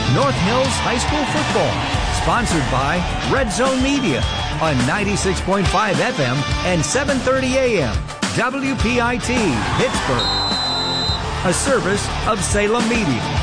North Hills High School football. Sponsored by Red Zone Media on 96.5 FM and 7:30 AM. WPIT, Pittsburgh. A service of Salem Media.